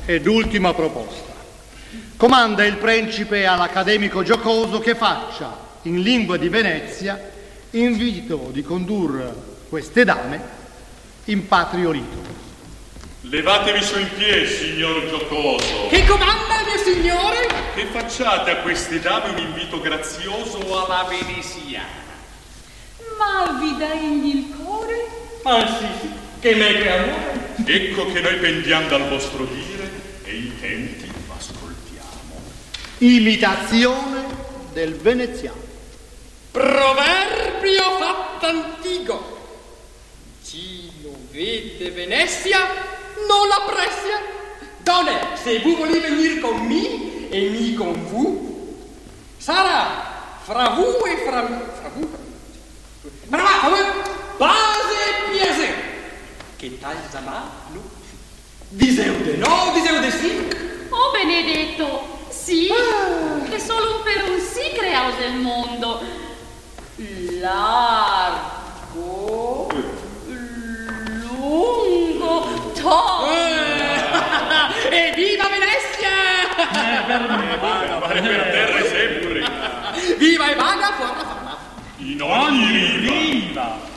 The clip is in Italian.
Ed ultima proposta. Comanda il principe all'accademico giocoso che faccia, in lingua di Venezia, invito di condurre queste dame in patrio rito. Levatevi su in piedi, signor giocoso. Che comanda, mio signore? Che facciate a queste dame un invito grazioso alla veneziana. Ma vi dà egli il cuore? Ah sì, che me che amore. Ecco che noi pendiamo dal vostro dire e intenti ascoltiamo. Imitazione del veneziano. Proverbio fatto antico. Chi non vede Venezia non l'apprezia. Donne, se vous voulez venir con me e mi con vous, sarà fra vous e fra vous. Fra vous, base e piese. Che tal sarà? No. Diseu de no, diseu de sì. Oh benedetto, sì, che solo per un sì creaos del mondo. Largo, lungo, tondo. E viva Venezia! Vale per terra sempre. Viva e vaga fuori la fama. In ogni riva.